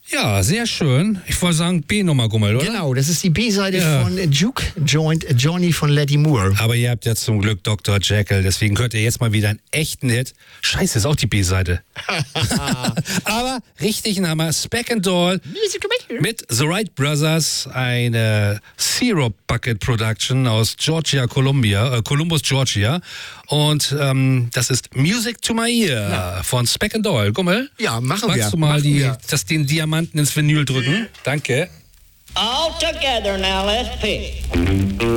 Ja, sehr schön. Ich wollte sagen B-Nummer, Gummel, oder? Genau, das ist die B-Seite von Juke Joint Johnny von Letty Moore. Aber ihr habt ja zum Glück Dr. Jekyll, deswegen hört ihr jetzt mal wieder einen echten Hit. Scheiße, ist auch die B-Seite. Aber richtig Name, Speck and Doll mit The Wright Brothers, eine Syrup Bucket Production aus Columbus, Georgia. Und das ist Music to My Ear von Speck and Doll. Gummel? Ja, machen wir. Magst du mal den Diamanten ins Vinyl drücken? Danke. All together now, let's pick.